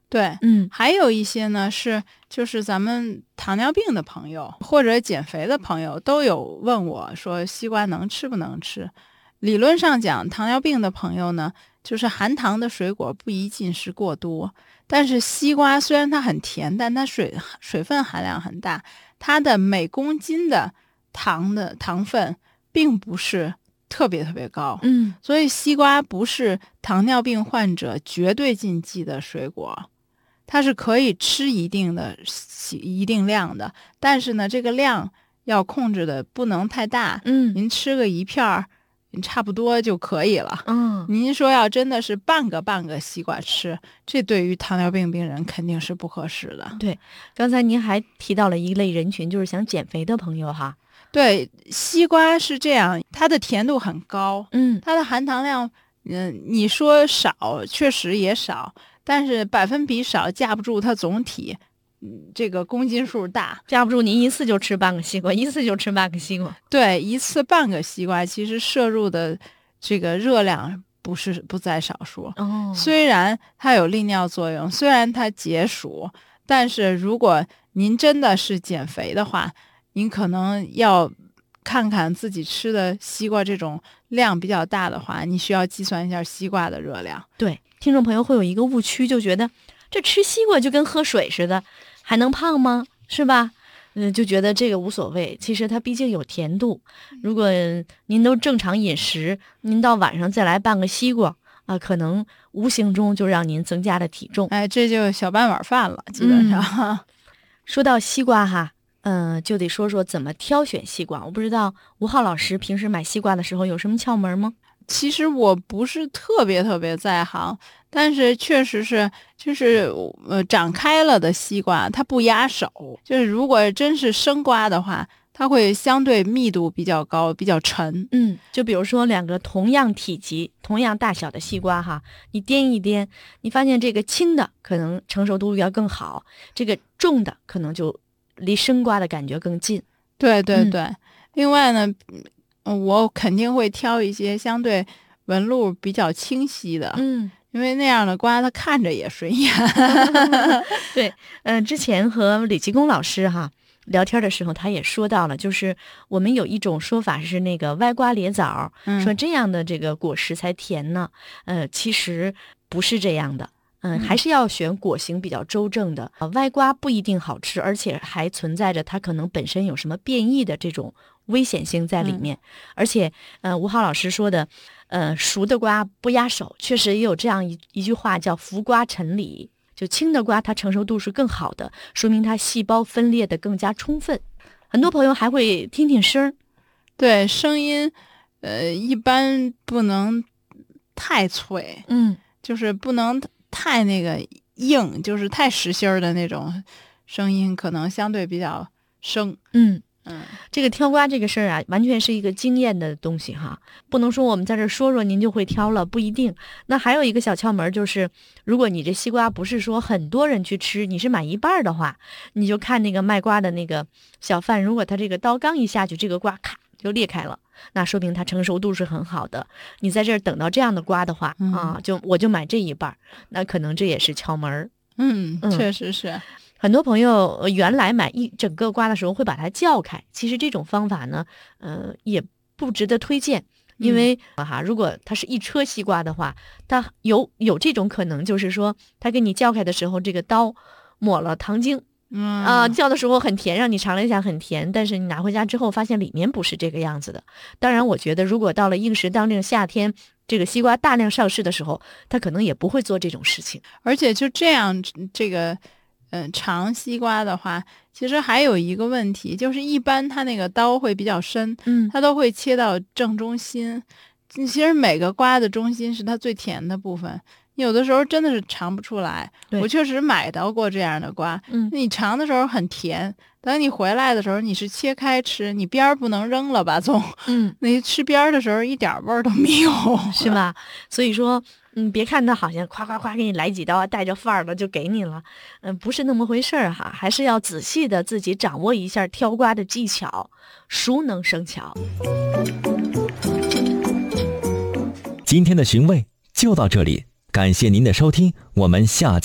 对，还有一些呢就是咱们糖尿病的朋友或者减肥的朋友都有问我说西瓜能吃不能吃。理论上讲，糖尿病的朋友呢，就是含糖的水果不宜进食过多。但是西瓜虽然它很甜，但它水分含量很大，它的每公斤的糖分并不是特别特别高。所以西瓜不是糖尿病患者绝对禁忌的水果，它是可以吃一定量的，但是呢，这个量要控制的不能太大。您吃个一片儿，差不多就可以了。您说要真的是半个西瓜吃，这对于糖尿病病人肯定是不合适的。 对，刚才您还提到了一类人群，就是想减肥的朋友哈。 对，西瓜是这样，它的甜度很高，它的含糖量，你说少，确实也少，但是百分比少架不住它总体。这个公斤数大， 架不住您一次就吃半个西瓜，一次就吃半个西瓜。 对，一次半个西瓜，其实摄入的这个热量不在少数。虽然它有利尿作用，虽然它解暑，但是如果您真的是减肥的话，您可能要看看自己吃的西瓜这种量比较大的话，你需要计算一下西瓜的热量。 对，听众朋友会有一个误区，就觉得这吃西瓜就跟喝水似的，还能胖吗？是吧？就觉得这个无所谓。其实它毕竟有甜度，如果您都正常饮食，您到晚上再来半个西瓜啊，可能无形中就让您增加了体重。 这就小半碗饭了，基本上。 说到西瓜哈，就得说说怎么挑选西瓜。我不知道吴浩老师平时买西瓜的时候有什么窍门吗？ 其实我不是特别在行，但是确实是就是长开了的西瓜它不压手，就是如果真是生瓜的话，它会相对密度比较高，比较沉。 就比如说两个同样体积同样大小的西瓜哈，你掂一掂，你发现这个轻的可能成熟度要更好，这个重的可能就离生瓜的感觉更近。 对对对，另外呢我肯定会挑一些相对纹路比较清晰的，因为那样的瓜它看着也顺眼。 对，之前和李继功老师哈聊天的时候，他也说到了，就是我们有一种说法是那个歪瓜裂枣，说这样的这个果实才甜呢，其实不是这样的。还是要选果形比较周正的。歪瓜不一定好吃，而且还存在着它可能本身有什么变异的这种危险性在里面。而且吴浩老师说的熟的瓜不压手，确实也有这样一句话叫伏瓜沉梨，就轻的瓜它成熟度是更好的，说明它细胞分裂的更加充分。很多朋友还会听听声， 对，声音一般不能太脆，就是不能太那个硬，就是太实心儿的那种声音，可能相对比较生。 这个挑瓜这个事儿啊，完全是一个经验的东西哈，不能说我们在这说您就会挑了，不一定。那还有一个小窍门就是，如果你这西瓜不是说很多人去吃，你是买一半的话，你就看那个卖瓜的那个小贩，如果他这个刀刚一下去，这个瓜咔就裂开了，那说明它成熟度是很好的。你在这儿等到这样的瓜的话我就买这一半，那可能这也是窍门。 确实是。 很多朋友原来买一整个瓜的时候会把它撬开，其实这种方法呢也不值得推荐，因为如果它是一车西瓜的话，它有这种可能，就是说它给你撬开的时候，这个刀抹了糖精叫的时候很甜，让你尝了一下很甜，但是你拿回家之后发现里面不是这个样子的。当然我觉得如果到了应时当令夏天，这个西瓜大量上市的时候，它可能也不会做这种事情。 而且就这样这个尝西瓜的话，其实还有一个问题，就是一般它那个刀会比较深，它都会切到正中心。其实每个瓜的中心是它最甜的部分，有的时候真的是尝不出来。我确实买到过这样的瓜，你尝的时候很甜，等你回来的时候你是切开吃，你边儿不能扔了吧总，你吃边儿的时候一点味儿都没有， 是吧？所以说别看他好像夸夸夸给你来几刀，带着范儿的就给你了，不是那么回事儿哈，还是要仔细的自己掌握一下挑瓜的技巧，熟能生巧。 今天的寻味就到这里，感谢您的收听，我们下期